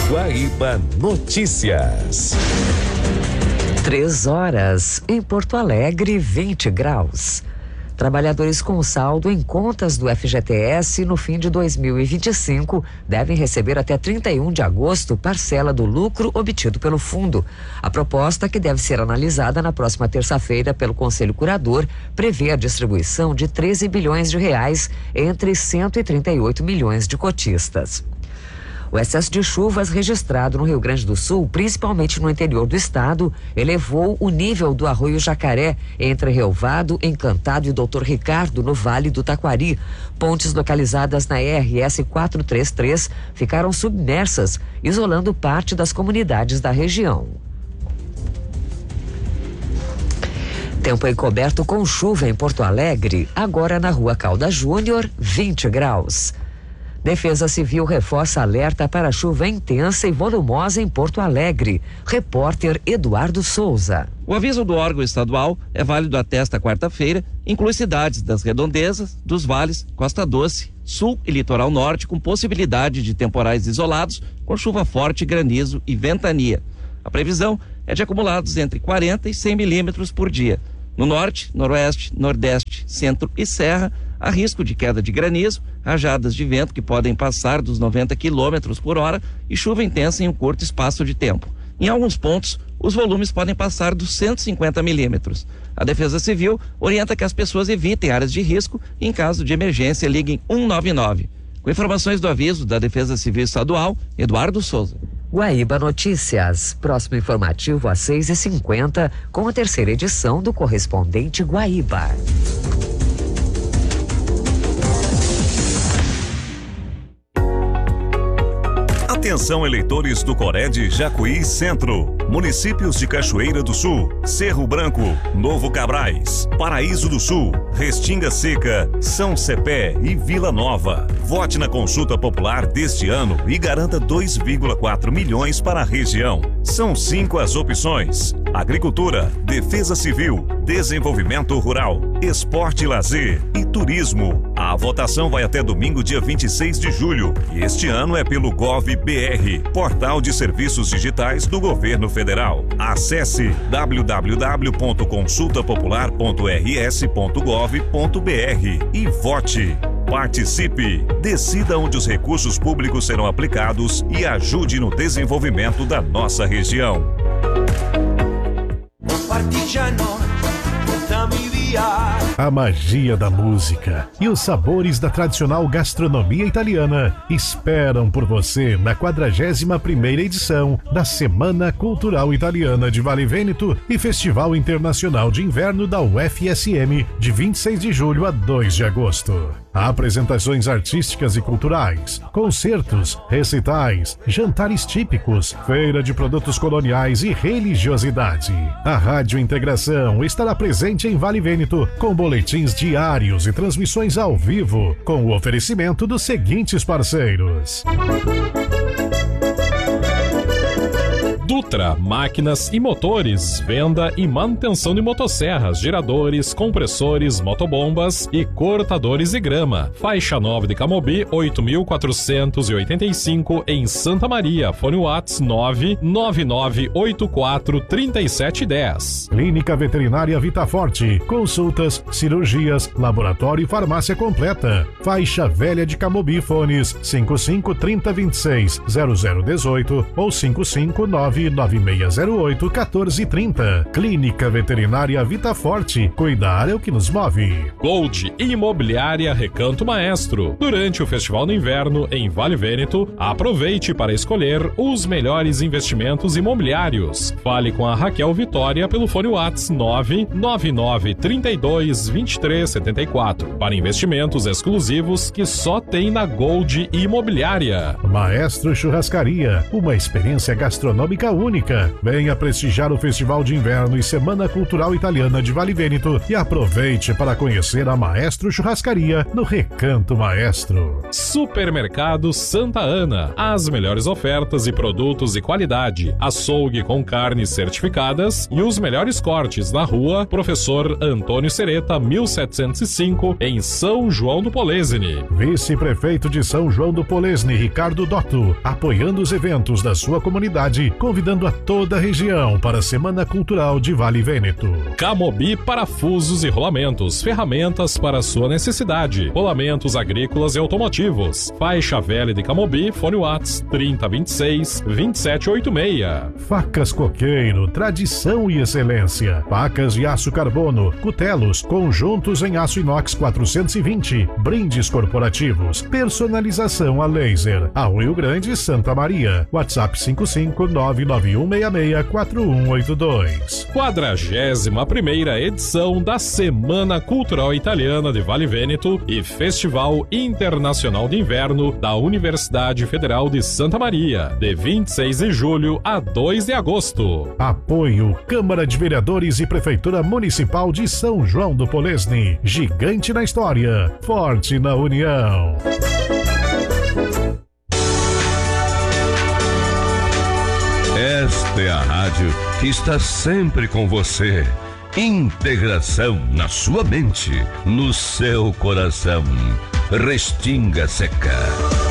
Guaíba Notícias. 3 em Porto Alegre, 20 graus. Trabalhadores com saldo em contas do FGTS no fim de 2025 devem receber até 31 de agosto parcela do lucro obtido pelo fundo. A proposta, que deve ser analisada na próxima terça-feira pelo Conselho Curador, prevê a distribuição de 13 bilhões de reais entre 138 milhões de cotistas. O excesso de chuvas registrado no Rio Grande do Sul, principalmente no interior do estado, elevou o nível do Arroio Jacaré entre Relvado, Encantado e Doutor Ricardo, no Vale do Taquari. Pontes localizadas na RS 433 ficaram submersas, isolando parte das comunidades da região. Tempo encoberto com chuva em Porto Alegre, agora na Rua Calda Júnior, 20 graus. Defesa Civil reforça alerta para chuva intensa e volumosa em Porto Alegre. Repórter Eduardo Souza. O aviso do órgão estadual é válido até esta quarta-feira, inclui cidades das redondezas, dos vales, Costa Doce, Sul e Litoral Norte, com possibilidade de temporais isolados, com chuva forte, granizo e ventania. A previsão é de acumulados entre 40 e 100 milímetros por dia. No norte, noroeste, nordeste, centro e serra, há risco de queda de granizo, rajadas de vento que podem passar dos 90 km por hora e chuva intensa em um curto espaço de tempo. Em alguns pontos, os volumes podem passar dos 150 milímetros. A Defesa Civil orienta que as pessoas evitem áreas de risco e, em caso de emergência, liguem 199. Com informações do aviso da Defesa Civil Estadual, Eduardo Souza. Guaíba Notícias. Próximo informativo às 6h50, com a terceira edição do Correspondente Guaíba. Atenção, eleitores do Cored Jacuí Centro, municípios de Cachoeira do Sul, Cerro Branco, Novo Cabrais, Paraíso do Sul, Restinga Seca, São Cepé e Vila Nova. Vote na consulta popular deste ano e garanta 2,4 milhões para a região. São 5 as opções: agricultura, defesa civil, desenvolvimento rural, esporte e lazer e turismo. A votação vai até domingo, dia 26 de julho, e este ano é pelo GovBR, Portal de Serviços Digitais do Governo Federal. Acesse www.consultapopular.rs.gov.br e vote. Participe, decida onde os recursos públicos serão aplicados e ajude no desenvolvimento da nossa região. A magia da música e os sabores da tradicional gastronomia italiana esperam por você na 41ª edição da Semana Cultural Italiana de Vale Vêneto e Festival Internacional de Inverno da UFSM, de 26 de julho a 2 de agosto. Apresentações artísticas e culturais, concertos, recitais, jantares típicos, feira de produtos coloniais e religiosidade. A Rádio Integração estará presente em Vale Vêneto com boletins diários e transmissões ao vivo, com o oferecimento dos seguintes parceiros: Dutra, máquinas e motores, venda e manutenção de motosserras, geradores, compressores, motobombas e cortadores de grama. Faixa Nova de Camobi, 8.485 em Santa Maria. Fone Whats 999843710. Clínica Veterinária Vitaforte, consultas, cirurgias, laboratório e farmácia completa. Faixa Velha de Camobi, fones 55 30 26 0018 ou 559 9608 1430. Clínica Veterinária Vitaforte. Cuidar é o que nos move. Gold Imobiliária Recanto Maestro. Durante o Festival do Inverno em Vale Vêneto, aproveite para escolher os melhores investimentos imobiliários. Fale com a Raquel Vitória pelo fone Whats 999 32 23 74 para investimentos exclusivos que só tem na Gold Imobiliária. Maestro Churrascaria, uma experiência gastronômica única. Venha prestigiar o Festival de Inverno e Semana Cultural Italiana de Vale Vêneto e aproveite para conhecer a Maestro Churrascaria no Recanto Maestro. Supermercado Santa Ana. As melhores ofertas e produtos de qualidade. Açougue com carnes certificadas e os melhores cortes na rua Professor Antônio Sereta, 1705, em São João do Polesine. Vice-prefeito de São João do Polesine, Ricardo Dotto, apoiando os eventos da sua comunidade, convidando a toda a região para a Semana Cultural de Vale Vêneto. Camobi Parafusos e Rolamentos, ferramentas para sua necessidade. Rolamentos agrícolas e automotivos. Faixa velha de Camobi, fone Whats 3026-2786. Facas Coqueiro, tradição e excelência. Facas de aço carbono, cutelos, conjuntos em aço inox 420, brindes corporativos, personalização a laser. A Rio Grande, Santa Maria. WhatsApp 55991664182. 41ª edição da Semana Cultural Italiana de Vale Vêneto e Festival Internacional de Inverno da Universidade Federal de Santa Maria, de 26 de julho a 2 de agosto. Apoio Câmara de Vereadores e Prefeitura Municipal de São João do Polesine. Gigante na história, forte na união. Esta é a rádio que está sempre com você. Integração na sua mente, no seu coração. Restinga Seca.